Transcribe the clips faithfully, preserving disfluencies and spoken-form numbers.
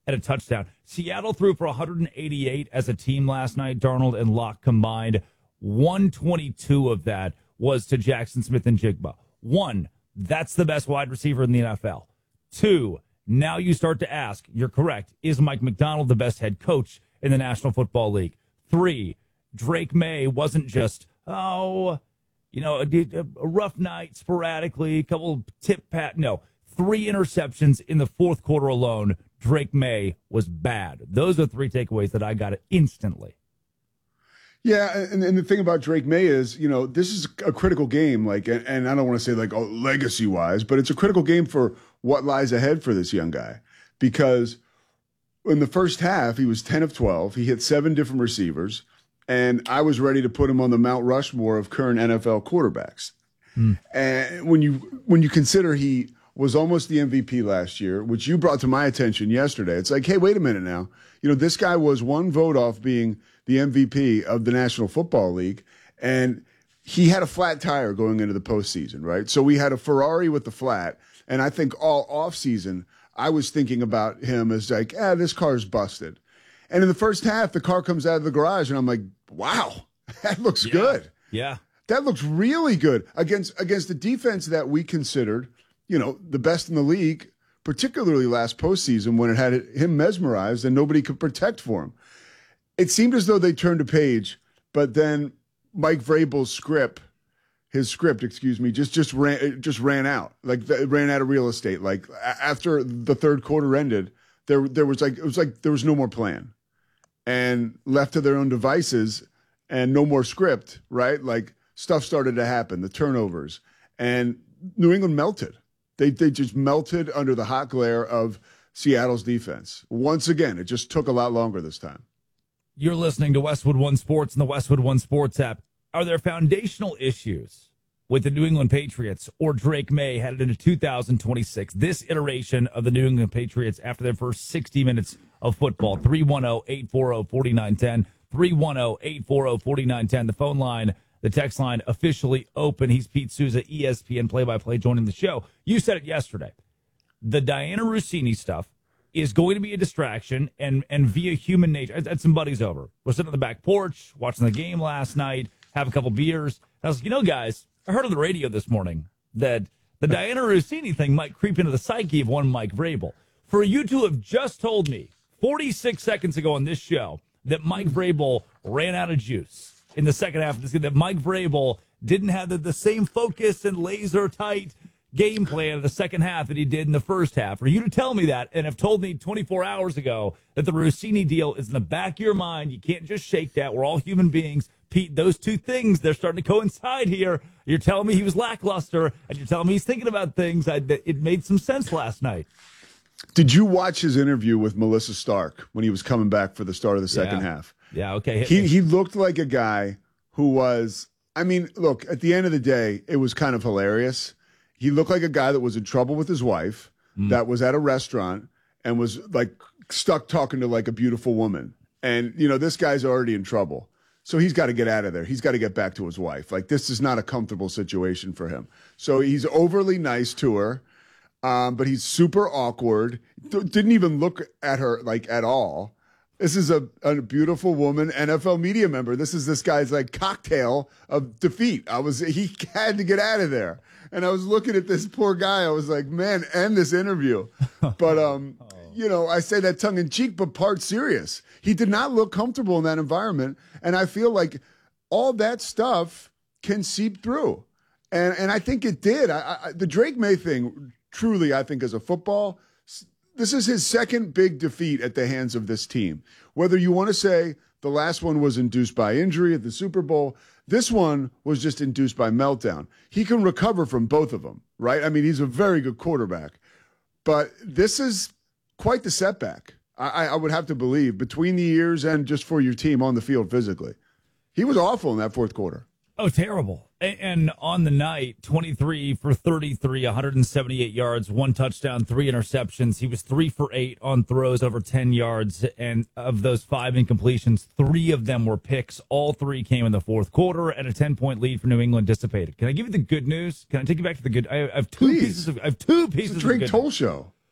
and a touchdown. Seattle threw for one hundred eighty-eight as a team last night. Darnold and Locke combined. one twenty-two of that was to Jackson Smith and Jigba. One, that's the best wide receiver in the N F L. Two, now you start to ask, you're correct, is Mike Macdonald the best head coach in the National Football League? Three, Drake May wasn't just, oh, you know, a, a rough night sporadically, a couple tip pat. No, three interceptions in the fourth quarter alone. Drake May was bad. Those are three takeaways that I got instantly. Yeah, and, and the thing about Drake May is, you know, this is a critical game, like, and, and I don't want to say like, oh, legacy-wise, but it's a critical game for what lies ahead for this young guy. Because in the first half, he was ten of twelve. He hit seven different receivers, and I was ready to put him on the Mount Rushmore of current N F L quarterbacks. Mm. And when you when you consider he was almost the M V P last year, which you brought to my attention yesterday, it's like, hey, wait a minute now. You know, this guy was one vote off being the M V P of the National Football League, and he had a flat tire going into the postseason, right? So we had a Ferrari with the flat, and I think all offseason I was thinking about him as like, ah, this car's busted. And in the first half, the car comes out of the garage, and I'm like, wow, that looks yeah. good. Yeah. That looks really good against against the defense that we considered, you know, the best in the league, particularly last postseason when it had him mesmerized and nobody could protect for him. It seemed as though they turned a page, but then Mike Vrabel's script, his script, excuse me, just just ran it just ran out. Like it ran out of real estate. Like after the third quarter ended, there there was like it was like there was no more plan, and left to their own devices and no more script. Right, like stuff started to happen, the turnovers, and New England melted. They they just melted under the hot glare of Seattle's defense. Once again, it just took a lot longer this time. You're listening to Westwood One Sports and the Westwood One Sports app. Are there foundational issues with the New England Patriots or Drake May headed into two thousand twenty-six, this iteration of the New England Patriots after their first sixty minutes of football? three one zero, eight four zero, four nine one zero, three one zero, eight four zero, four nine one zero. The phone line, the text line officially open. He's Pete Souza, E S P N play-by-play, joining the show. You said it yesterday. The Diana Rossini stuff is going to be a distraction, and and via human nature. I had some buddies over. We're sitting on the back porch, watching the game last night, have a couple beers. I was like, you know, guys, I heard on the radio this morning that the Diana Rossini thing might creep into the psyche of one Mike Vrabel. For you to have just told me forty-six seconds ago on this show that Mike Vrabel ran out of juice in the second half of this game, that Mike Vrabel didn't have the, the same focus and laser-tight game plan in the second half that he did in the first half. For you to tell me that and have told me twenty-four hours ago that the Rossini deal is in the back of your mind, you can't just shake that. We're all human beings. Pete, those two things, they're starting to coincide here. You're telling me he was lackluster, and you're telling me he's thinking about things. I, it made some sense last night. Did you watch his interview with Melissa Stark when he was coming back for the start of the second yeah. half? Yeah, okay. He, he looked like a guy who was, I mean, look, at the end of the day, it was kind of hilarious. He looked like a guy that was in trouble with his wife, mm. that was at a restaurant and was like stuck talking to like a beautiful woman. And, you know, this guy's already in trouble. So he's got to get out of there. He's got to get back to his wife. Like, this is not a comfortable situation for him. So he's overly nice to her, um, but he's super awkward. D- didn't even look at her like at all. This is a, a beautiful woman, N F L media member. This is this guy's like cocktail of defeat. I was he had to get out of there. And I was looking at this poor guy. I was like, man, end this interview. But, um, oh. you know, I say that tongue in cheek, but part serious. He did not look comfortable in that environment. And I feel like all that stuff can seep through. And and I think it did. I, I, the Drake May thing, truly, I think as a football, this is his second big defeat at the hands of this team. Whether you want to say the last one was induced by injury at the Super Bowl, this one was just induced by meltdown. He can recover from both of them, right? I mean, he's a very good quarterback. But this is quite the setback, I, I would have to believe, between the years and just for your team on the field physically. He was awful in that fourth quarter. Oh, terrible. And, and on the night, twenty-three for thirty-three, one hundred seventy-eight yards, one touchdown, three interceptions. He was three for eight on throws over ten yards. And of those five incompletions, three of them were picks. All three came in the fourth quarter, and a ten-point lead for New England dissipated. Can I give you the good news? Can I take you back to the good? I have two Please. pieces of I have two pieces it's a Drake of good Toll news. Show.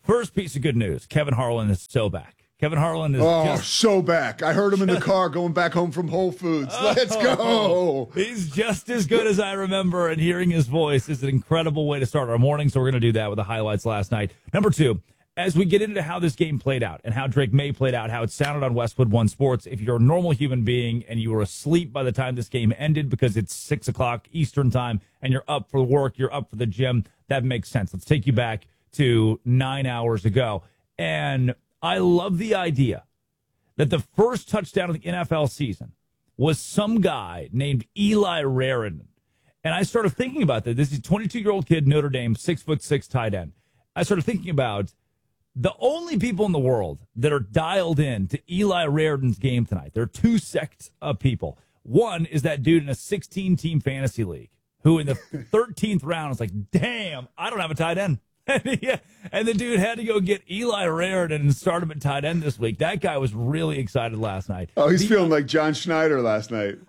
First piece of good news, Kevin Harlan is so back. Kevin Harlan is oh, just... so back. I heard him in the car going back home from Whole Foods. Let's go. Oh, he's just as good as I remember, and hearing his voice is an incredible way to start our morning, so we're going to do that with the highlights last night. Number two, as we get into how this game played out and how Drake May played out, how it sounded on Westwood One Sports, if you're a normal human being and you were asleep by the time this game ended because it's six o'clock Eastern time and you're up for work, you're up for the gym, that makes sense. Let's take you back to nine hours ago. And I love the idea that the first touchdown of the N F L season was some guy named Eli Raritan. And I started thinking about that. This is a twenty-two-year-old kid, Notre Dame, six foot six tight end. I started thinking about the only people in the world that are dialed in to Eli Raritan's game tonight. There are two sects of people. One is that dude in a sixteen-team fantasy league who in the thirteenth round is like, damn, I don't have a tight end. Yeah, and the dude had to go get Eli Raritan and start him at tight end this week. That guy was really excited last night. Oh, he's the, feeling like John Schneider last night.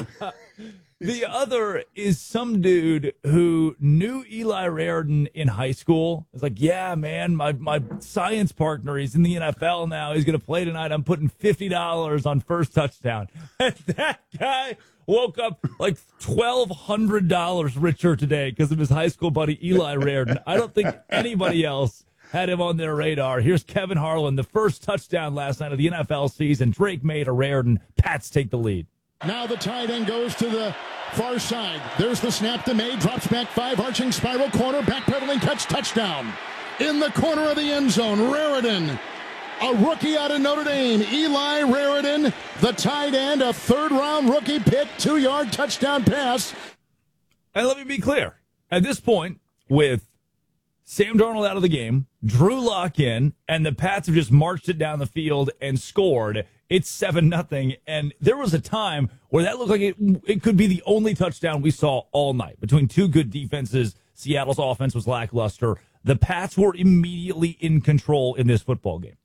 The other is some dude who knew Eli Raritan in high school. It's like, yeah, man, my, my science partner, he's in the N F L now. He's going to play tonight. I'm putting fifty dollars on first touchdown. And that guy woke up like twelve hundred dollars richer today because of his high school buddy Eli Raritan. I don't think anybody else had him on their radar. Here's Kevin Harlan, the first touchdown last night of the N F L season. Drake May to Raritan. Pats take the lead. Now the tight end goes to the far side. There's the snap to May. Drops back five, arching spiral corner, backpedaling catch, touchdown. In the corner of the end zone, Raritan. A rookie out of Notre Dame, Eli Raritan, the tight end, a third-round rookie pick, two-yard touchdown pass. And let me be clear. At this point, with Sam Darnold out of the game, Drew Lock in, and the Pats have just marched it down the field and scored, it's seven nothing. And there was a time where that looked like it, it could be the only touchdown we saw all night. Between two good defenses, Seattle's offense was lackluster. The Pats were immediately in control in this football game.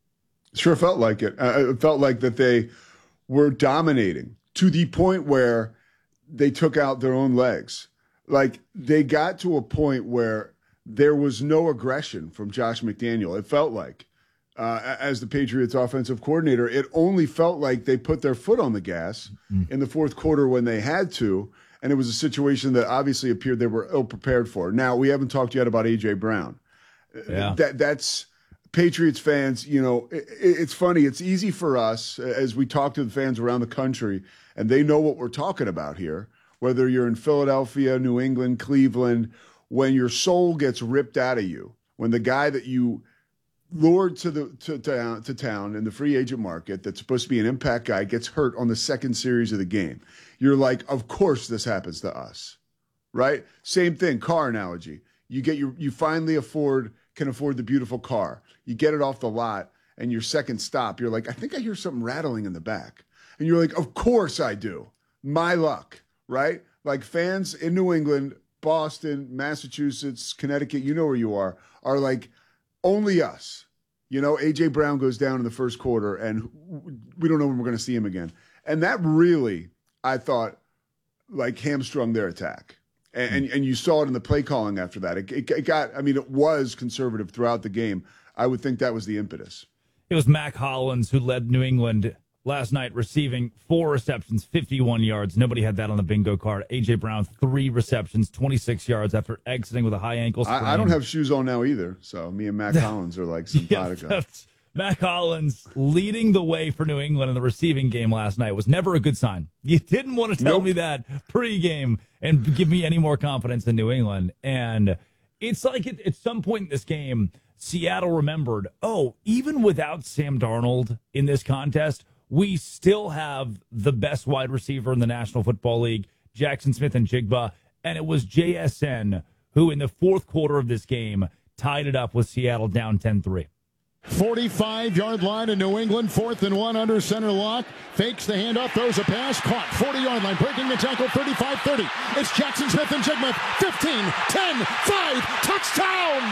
Sure felt like it. Uh, it felt like that they were dominating to the point where they took out their own legs. Like, they got to a point where there was no aggression from Josh McDaniel. It felt like, uh, as the Patriots offensive coordinator, it only felt like they put their foot on the gas mm. in the fourth quarter when they had to. And it was a situation that obviously appeared they were ill prepared for. Now, we haven't talked yet about A J Brown. Yeah. That that's Patriots fans, you know, it, it's funny. It's easy for us as we talk to the fans around the country, and they know what we're talking about here, whether you're in Philadelphia, New England, Cleveland, when your soul gets ripped out of you, when the guy that you lured to the to, to, to town in the free agent market that's supposed to be an impact guy gets hurt on the second series of the game, you're like, of course this happens to us, right? Same thing, car analogy. You get your, you finally afford, can afford the beautiful car. You get it off the lot, and your second stop, you're like, I think I hear something rattling in the back. And you're like, of course I do. My luck, right? Like, fans in New England, Boston, Massachusetts, Connecticut, you know where you are, are like, only us. You know, A J Brown goes down in the first quarter, and we don't know when we're going to see him again. And that really, I thought, like, hamstrung their attack. And, and and you saw it in the play calling after that. It, it, it got, I mean, it was conservative throughout the game. I would think that was the impetus. It was Mac Hollins who led New England last night, receiving four receptions, fifty-one yards. Nobody had that on the bingo card. A J Brown, three receptions, twenty-six yards after exiting with a high ankle sprain. I, I don't have shoes on now either, so me and Mac Hollins are like simpatico. Yeah, Mac Hollins leading the way for New England in the receiving game last night was never a good sign. You didn't want to tell nope. me that pregame and give me any more confidence in New England. And it's like it, at some point in this game, Seattle remembered, oh, even without Sam Darnold in this contest, we still have the best wide receiver in the National Football League, Jackson Smith-Njigba. And it was J S N who, in the fourth quarter of this game, tied it up with Seattle down ten three. forty-five-yard line in New England, fourth and one under center lock. Fakes the handoff, throws a pass, caught. forty-yard line, breaking the tackle, thirty-five thirty. It's Jackson Smith-Njigba, fifteen, ten, five, touchdown!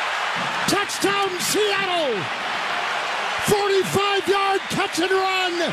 Touchdown, Seattle! forty-five-yard catch and run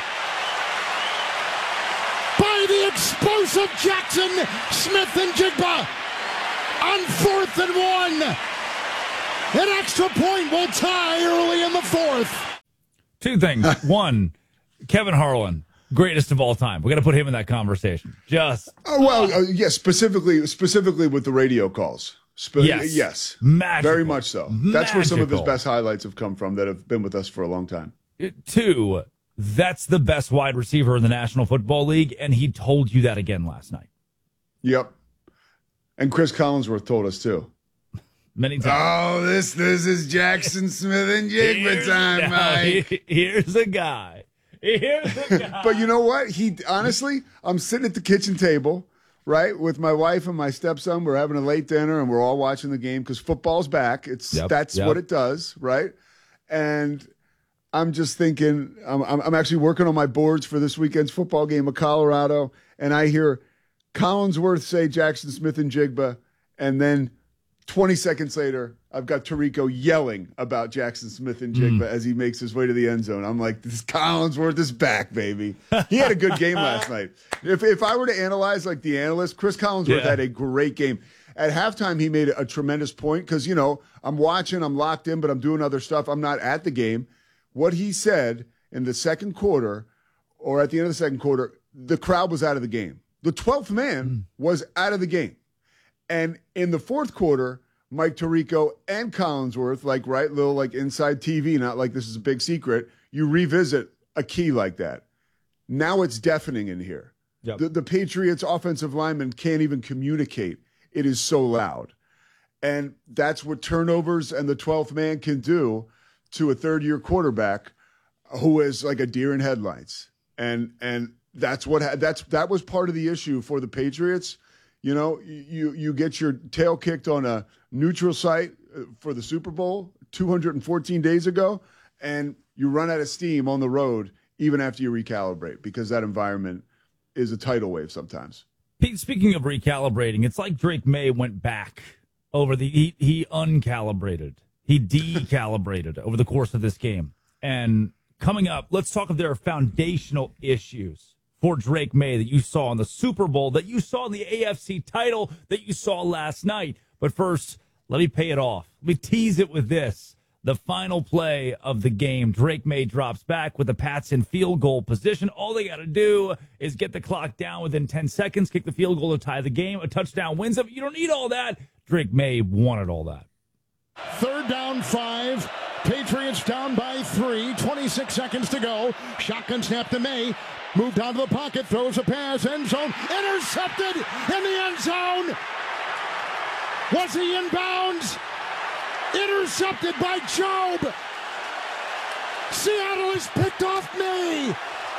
by the explosive Jackson Smith-Njigba on fourth and one. An extra point will tie early in the fourth. Two things. One, Kevin Harlan, greatest of all time. We got to put him in that conversation. Just oh, well, uh, yes, specifically, specifically with the radio calls. Spe- yes, yes, Magical. very much so. Magical. That's where some of his best highlights have come from that have been with us for a long time. Two, that's the best wide receiver in the National Football League, and he told you that again last night. Yep, and Chris Collinsworth told us too. Many times. Oh, this this is Jackson Smith and Jigba time, Mike. Here's a guy. Here's a guy. But you know what? He honestly, I'm sitting at the kitchen table, right, with my wife and my stepson. We're having a late dinner, and we're all watching the game because football's back. It's yep, that's yep. what it does, right? And I'm just thinking, I'm, I'm actually working on my boards for this weekend's football game of Colorado, and I hear Collinsworth say Jackson Smith and Jigba, and then twenty seconds later, I've got Tirico yelling about Jackson Smith and Jigba mm. as he makes his way to the end zone. I'm like, this Collinsworth is back, baby. He had a good game last night. If if I were to analyze like the analyst, Chris Collinsworth yeah. had a great game. At halftime, he made a tremendous point because, you know, I'm watching, I'm locked in, but I'm doing other stuff. I'm not at the game. What he said in the second quarter or at the end of the second quarter, the crowd was out of the game. The twelfth man mm. was out of the game. And in the fourth quarter, Mike Tirico and Collinsworth, like, right, little like inside T V, not like this is a big secret, you revisit a key like that. Now it's deafening in here. Yep. The, the Patriots offensive linemen can't even communicate. It is so loud. And that's what turnovers and the twelfth man can do to a third-year quarterback who is like a deer in headlights. And and that's what ha- that's that was part of the issue for the Patriots. You know, you you get your tail kicked on a neutral site for the Super Bowl two hundred fourteen days ago, and you run out of steam on the road even after you recalibrate because that environment is a tidal wave sometimes. Speaking of recalibrating, it's like Drake May went back over the he, he uncalibrated, he decalibrated over the course of this game. And coming up, let's talk of their foundational issues for Drake May that you saw in the Super Bowl, that you saw in the A F C title, that you saw last night. But first, let me pay it off. Let me tease it with this. The final play of the game, Drake May drops back with the Pats in field goal position. All they got to do is get the clock down within ten seconds, kick the field goal to tie the game. A touchdown wins it. You don't need all that. Drake May wanted all that. Third down, five. Patriots down by three. twenty-six seconds to go. Shotgun snap to May. Moved down to the pocket. Throws a pass. End zone. Intercepted in the end zone. Was he in bounds? Intercepted by Job. Seattle has picked off May.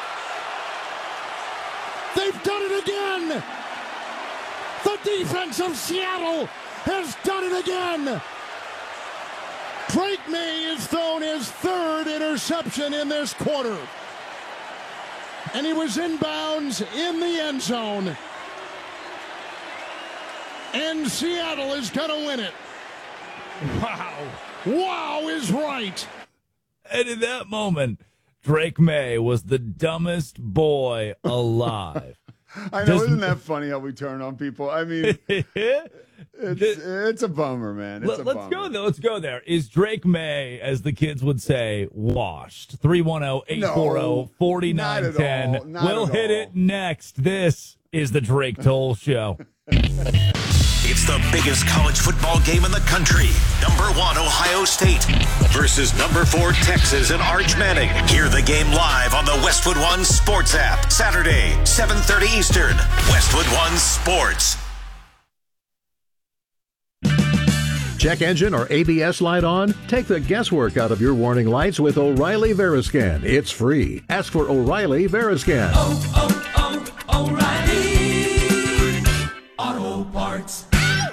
They've done it again. The defense of Seattle has done it again. Drake May has thrown his third interception in this quarter. And he was in bounds in the end zone. And Seattle is going to win it. Wow. Wow is right. And in that moment, Drake May was the dumbest boy alive. I know, Just, isn't that funny how we turn on people? I mean, it's, it's a bummer, man. It's let, a let's bummer. go there. Let's go there. Is Drake May, as the kids would say, washed? three one zero, eight four zero, four nine one zero. We'll hit all. it next. This is the Drake Toll Show. It's the biggest college football game in the country. Number one, Ohio State versus number four, Texas and Arch Manning. Hear the game live on the Westwood One Sports app. Saturday, seven thirty Eastern. Westwood One Sports. Check engine or A B S light on? Take the guesswork out of your warning lights with O'Reilly Veriscan. It's free. Ask for O'Reilly Veriscan. Oh, oh, oh, O'Reilly Auto Parts.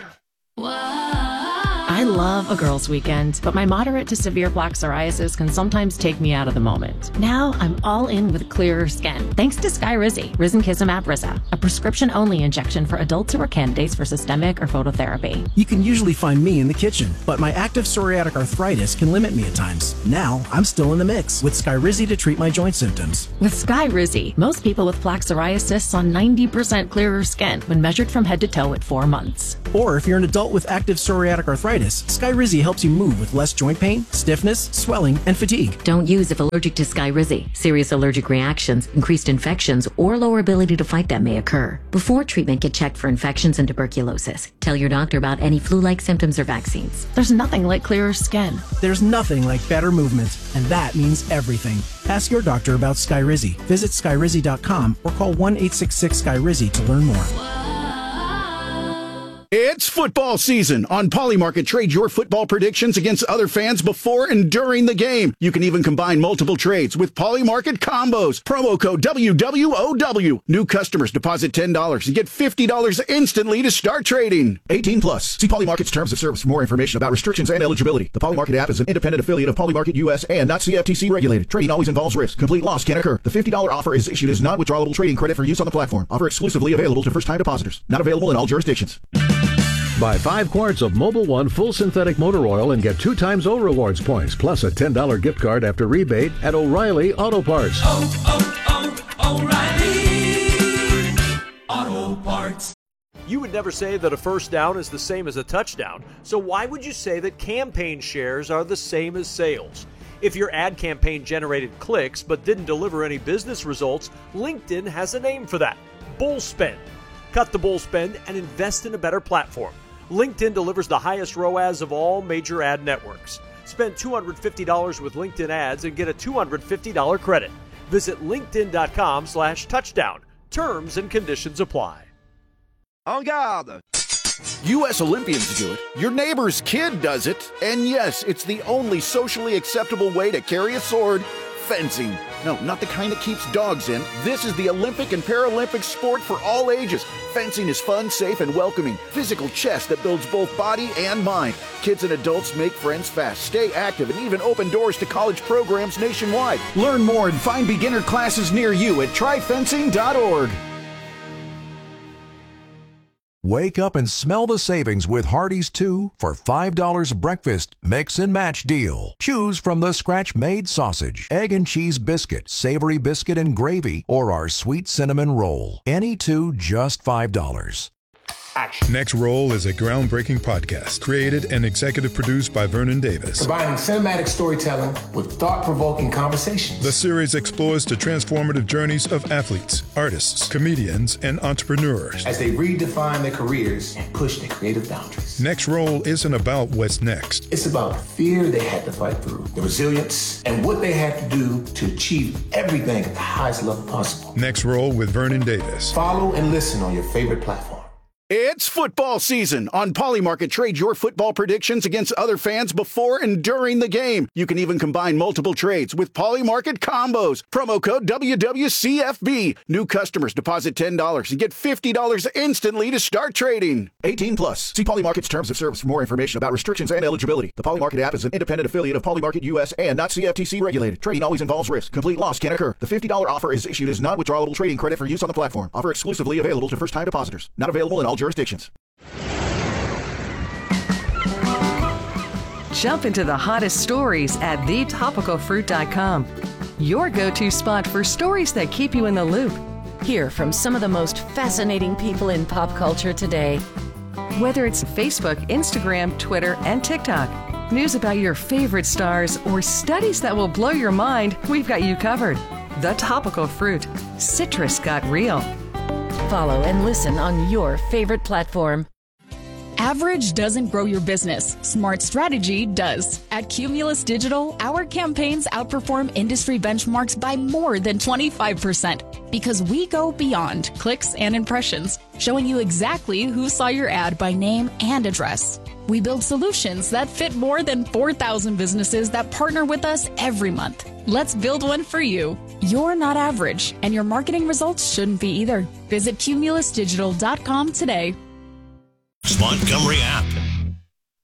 I love a girls' weekend, but my moderate to severe plaque psoriasis can sometimes take me out of the moment. Now I'm all in with clearer skin, thanks to Skyrizi, Risankizumab Riza, a prescription-only injection for adults who are candidates for systemic or phototherapy. You can usually find me in the kitchen, but my active psoriatic arthritis can limit me at times. Now I'm still in the mix with Skyrizi to treat my joint symptoms. With Skyrizi, most people with plaque psoriasis saw ninety percent clearer skin when measured from head to toe at four months. Or if you're an adult with active psoriatic arthritis, Skyrizi helps you move with less joint pain, stiffness, swelling, and fatigue. Don't use if allergic to Skyrizi. Serious allergic reactions, increased infections, or lower ability to fight them may occur. Before treatment, get checked for infections and tuberculosis. Tell your doctor about any flu-like symptoms or vaccines. There's nothing like clearer skin. There's nothing like better movement, and that means everything. Ask your doctor about Skyrizi. Visit skyrizi dot com or call one eight six six Sky Rizzi to learn more. It's football season. On Polymarket, trade your football predictions against other fans before and during the game. You can even combine multiple trades with Polymarket combos. Promo code W W O W. New customers deposit ten dollars and get fifty dollars instantly to start trading. eighteen plus. See Polymarket's terms of service for more information about restrictions and eligibility. The Polymarket app is an independent affiliate of Polymarket U S and not C F T C regulated. Trading always involves risk. Complete loss can occur. The fifty dollars offer is issued as non-withdrawable trading credit for use on the platform. Offer exclusively available to first-time depositors. Not available in all jurisdictions. Buy five quarts of Mobil One full synthetic motor oil and get two times O rewards points, plus a ten dollars gift card after rebate at O'Reilly Auto Parts. Oh, oh, oh, O'Reilly Auto Parts. You would never say that a first down is the same as a touchdown, so why would you say that campaign shares are the same as sales? If your ad campaign generated clicks but didn't deliver any business results, LinkedIn has a name for that: bull spend. Cut the bull spend and invest in a better platform. LinkedIn delivers the highest R O A S of all major ad networks. Spend two hundred fifty dollars with LinkedIn ads and get a two hundred fifty dollars credit. Visit linkedin.com slash touchdown. Terms and conditions apply. En garde! U S Olympians do it. Your neighbor's kid does it. And yes, it's the only socially acceptable way to carry a sword: fencing. No, not the kind that keeps dogs in. This is the Olympic and Paralympic sport for all ages. Fencing is fun, safe, and welcoming. Physical chess that builds both body and mind. Kids and adults make friends fast, stay active, and even open doors to college programs nationwide. Learn more and find beginner classes near you at try fencing dot org. Wake up and smell the savings with Hardee's two for five dollars breakfast mix and match deal. Choose from the scratch-made sausage, egg and cheese biscuit, savory biscuit and gravy, or our sweet cinnamon roll. Any two, just five dollars. Action. Next Roll is a groundbreaking podcast created and executive produced by Vernon Davis. Combining cinematic storytelling with thought-provoking conversations. The series explores the transformative journeys of athletes, artists, comedians, and entrepreneurs as they redefine their careers and push their creative boundaries. Next Roll isn't about what's next. It's about the fear they had to fight through, the resilience, and what they had to do to achieve everything at the highest level possible. Next Roll with Vernon Davis. Follow and listen on your favorite platform. It's football season. On Polymarket, trade your football predictions against other fans before and during the game. You can even combine multiple trades with Polymarket combos. Promo code W W C F B. New customers deposit ten dollars and get fifty dollars instantly to start trading. eighteen plus. See Polymarket's terms of service for more information about restrictions and eligibility. The Polymarket app is an independent affiliate of Polymarket U S and not C F T C regulated. Trading always involves risk. Complete loss can occur. The fifty dollars offer is issued as non-withdrawable trading credit for use on the platform. Offer exclusively available to first-time depositors. Not available in all jurisdictions. Jump into the hottest stories at the topical fruit dot com. Your go-to spot for stories that keep you in the loop. Hear from some of the most fascinating people in pop culture today. Whether it's Facebook, Instagram, Twitter, and TikTok, news about your favorite stars, or studies that will blow your mind, we've got you covered. The Topical Fruit. Citrus got real. Follow and listen on your favorite platform. Average doesn't grow your business. Smart strategy does. At Cumulus Digital, our campaigns outperform industry benchmarks by more than twenty-five percent because we go beyond clicks and impressions, showing you exactly who saw your ad by name and address. We build solutions that fit more than four thousand businesses that partner with us every month. Let's build one for you. You're not average, and your marketing results shouldn't be either. Visit cumulus digital dot com today. Montgomery app.